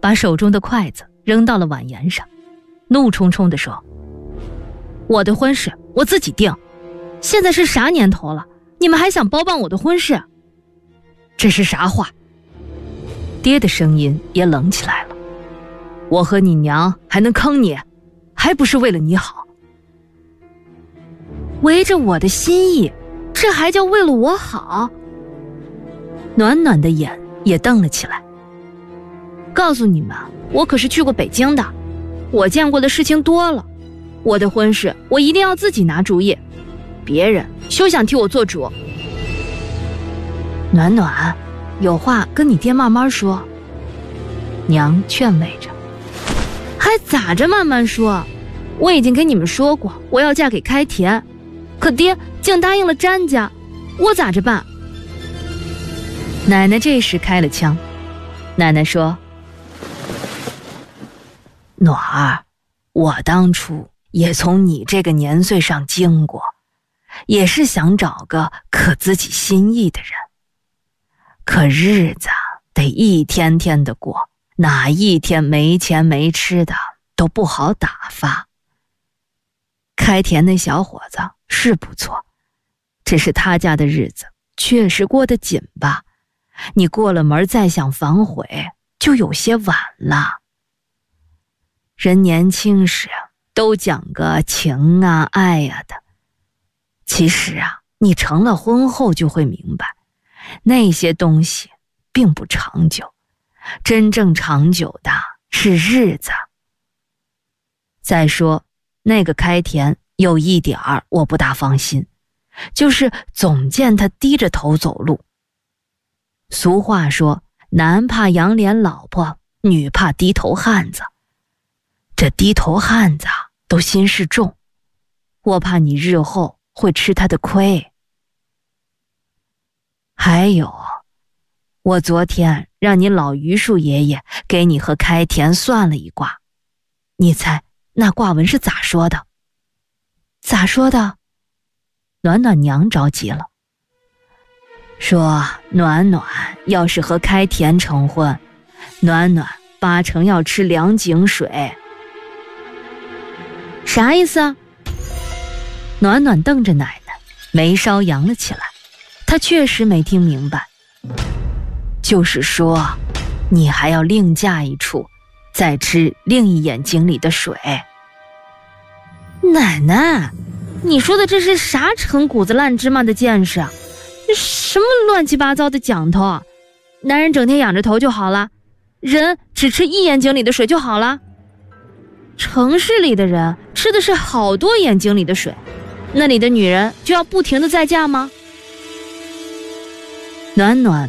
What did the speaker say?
把手中的筷子扔到了碗沿上，怒冲冲地说：我的婚事我自己定，现在是啥年头了，你们还想包办我的婚事？这是啥话？爹的声音也冷起来了。我和你娘还能坑你，还不是为了你好？围着我的心意，这还叫为了我好？暖暖的眼也瞪了起来。告诉你们，我可是去过北京的，我见过的事情多了，我的婚事我一定要自己拿主意，别人休想替我做主。暖暖，有话跟你爹慢慢说。娘劝慰着。还咋着慢慢说？我已经跟你们说过，我要嫁给开田，可爹竟答应了詹家，我咋着办？奶奶这时开了枪。奶奶说：暖儿，我当初也从你这个年岁上经过，也是想找个可自己心意的人，可日子得一天天的过，哪一天没钱没吃的都不好打发。开田那小伙子是不错，只是他家的日子确实过得紧吧，你过了门再想反悔就有些晚了。人年轻时都讲个情啊爱呀的，其实啊，你成了婚后就会明白，那些东西并不长久，真正长久的是日子。再说那个开田有一点儿我不大放心，就是总见他低着头走路。俗话说，男怕仰脸老婆，女怕低头汉子。这低头汉子都心事重，我怕你日后会吃他的亏。还有，我昨天让你老榆树爷爷给你和开田算了一卦，你猜那卦文是咋说的？咋说的？暖暖娘着急了，说暖暖要是和开田成婚，暖暖8成要吃凉井水。啥意思啊？暖暖瞪着奶奶，眉梢扬了起来，她确实没听明白。就是说，你还要另嫁一处，再吃另一眼睛里的水。奶奶，你说的这是啥陈谷子烂芝麻的见识啊？这什么乱七八糟的讲头啊？男人整天仰着头就好了，人只吃一眼睛里的水就好了。城市里的人吃的是好多眼睛里的水，那里的女人就要不停地再嫁吗？暖暖